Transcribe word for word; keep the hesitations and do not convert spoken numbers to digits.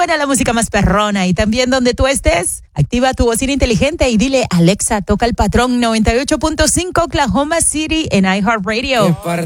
suena la música más perrona y también donde tú estés, activa tu bocina inteligente y dile Alexa, toca el patrón noventa y ocho punto cinco Oklahoma City en iHeartRadio.